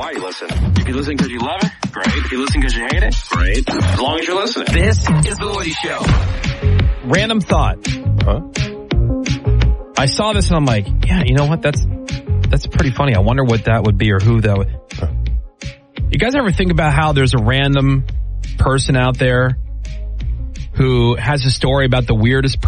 why you listen. If you listen because you love it, great. If you listen because you hate it, great. As long as you're listening. This is The Woody Show. Random thought. Huh? I saw this and I'm like, yeah, you know what? That's pretty funny. I wonder what that would be or who that would. You guys ever think about how there's a random person out there who has a story about the weirdest